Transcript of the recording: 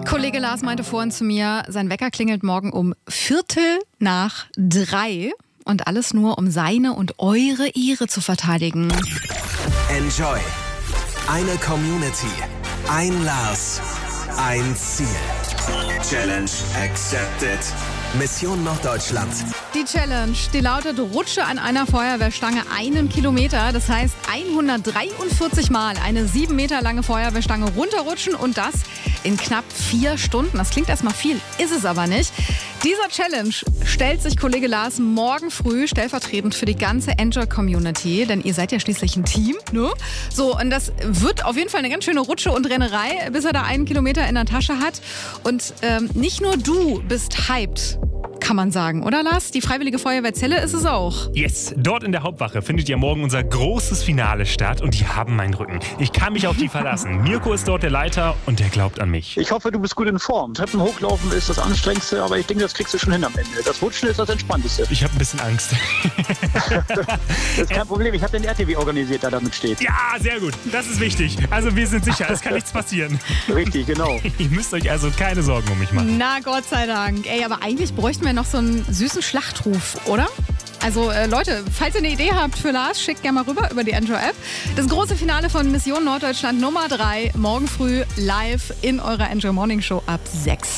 Kollege Lars meinte vorhin zu mir, sein Wecker klingelt morgen um 2:45 und alles nur, um seine und eure Ehre zu verteidigen. Enjoy. Eine Community. Ein Lars. Ein Ziel. Challenge accepted. Mission Norddeutschland. Die Challenge, die lautet Rutsche an einer Feuerwehrstange 1 Kilometer. Das heißt 143 Mal eine 7 Meter lange Feuerwehrstange runterrutschen und das in knapp 4 Stunden. Das klingt erstmal viel, ist es aber nicht. Dieser Challenge stellt sich Kollege Lars morgen früh stellvertretend für die ganze Enjoy-Community, denn ihr seid ja schließlich ein Team, ne? So, und das wird auf jeden Fall eine ganz schöne Rutsche und Rennerei, bis er da 1 Kilometer in der Tasche hat. Und nicht nur du bist hyped, kann man sagen, oder Lars? Die Freiwillige Feuerwehr Celle ist es auch. Yes, dort in der Hauptwache findet ja morgen unser großes Finale statt und die haben meinen Rücken. Ich kann mich auf die verlassen. Mirko ist dort der Leiter und der glaubt an mich. Ich hoffe, du bist gut in Form. Treppen hochlaufen ist das Anstrengendste, aber ich denke, das kriegst du schon hin am Ende. Das Rutschen ist das Entspannteste. Ich habe ein bisschen Angst. Das ist kein Problem. Ich habe den RTW organisiert, der damit steht. Ja, sehr gut. Das ist wichtig. Also wir sind sicher, es kann nichts passieren. Richtig, genau. Ihr müsst euch also keine Sorgen um mich machen. Na, Gott sei Dank. Ey, aber eigentlich bräuchten wir noch so einen süßen Schlachtruf, oder? Also Leute, falls ihr eine Idee habt für Lars, schickt gerne mal rüber über die Enjoy-App. Das große Finale von Mission Norddeutschland Nummer 3, morgen früh live in eurer Enjoy Morning Show ab 6.